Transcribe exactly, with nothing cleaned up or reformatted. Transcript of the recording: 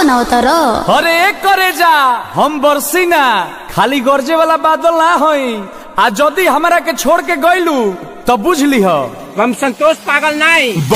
बनावता रो। अरे करे जा हम बरसी ना खाली गरजे वाला बादल ना होई। आ जदी हमरा के छोड़ के गइलू तो बुझ लीह हम संतोष पागल नहीं।